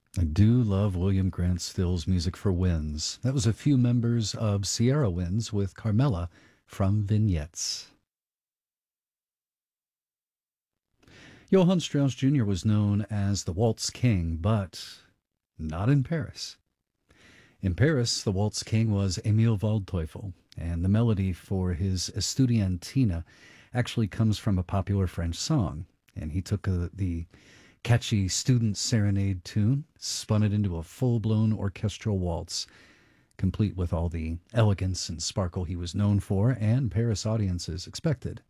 I do love William Grant Still's music for Winds. That was a few members of Sierra Winds with Carmela from Vignettes. Johann Strauss Jr. was known as the Waltz King, but not in Paris. In Paris, the Waltz King was Emil Waldteufel, and the melody for his Estudiantina actually comes from a popular French song. And he took the catchy student serenade tune, spun it into a full blown orchestral waltz, complete with all the elegance and sparkle he was known for and Paris audiences expected.